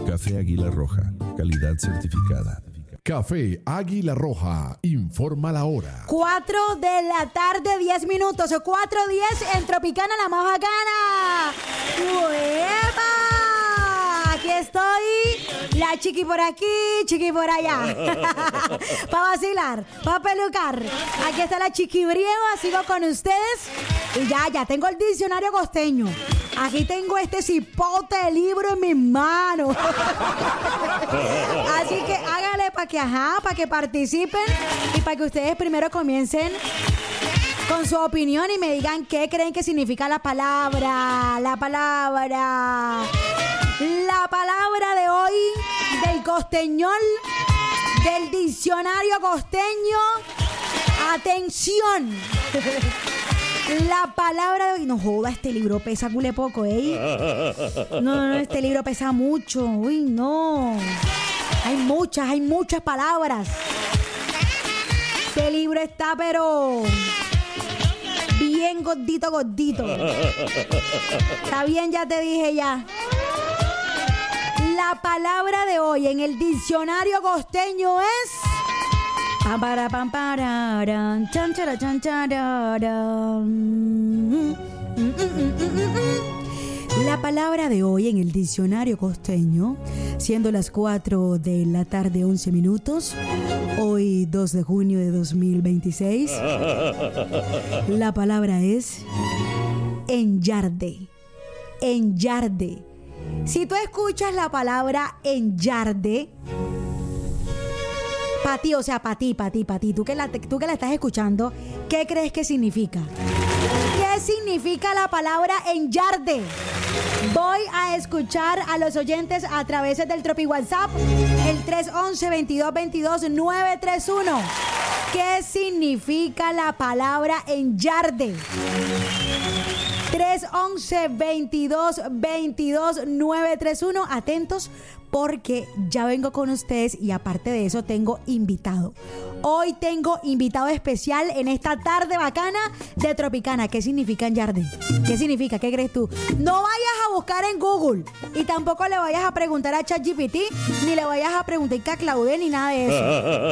Café Águila Roja, calidad certificada. Café Águila Roja, informa la hora. 4 de la tarde, 10 minutos. 4:10 en Tropicana, la más bacana. ¡Uepa! Aquí estoy, la chiqui por aquí, chiqui por allá. Para vacilar, para pelucar. Aquí está la chiqui brieva, sigo con ustedes. Y ya tengo el diccionario costeño. Aquí tengo este cipote de libro en mis manos. Así que hágale para que participen y para que ustedes primero comiencen con su opinión y me digan qué creen que significa la palabra. La palabra de hoy del costeñol, del diccionario costeño. Atención. La palabra de hoy. No joda, este libro pesa cule poco, No, este libro pesa mucho. Uy, no. Hay muchas palabras. Este libro está, pero bien gordito. Está bien, ya te dije ya. La palabra de hoy en el diccionario costeño es... La palabra de hoy en el diccionario costeño, siendo las 4 de la tarde 11 minutos, hoy 2 de junio de 2026, la palabra es enyarde. Enyarde. Si tú escuchas la palabra enyarde, para ti, o sea, para ti, tú que la estás escuchando, ¿qué crees que significa? ¿Qué significa la palabra enyarde? Voy a escuchar a los oyentes a través del Tropi WhatsApp, el 311-2222-931. ¿Qué significa la palabra enyarde? 311-2222-931. Atentos porque ya vengo con ustedes y aparte de eso tengo invitado. Hoy tengo invitado especial en esta tarde bacana de Tropicana. ¿Qué significa enyarde? ¿Qué significa? ¿Qué crees tú? No vayas a buscar en Google y tampoco le vayas a preguntar a ChatGPT ni le vayas a preguntar a Claude ni nada de eso.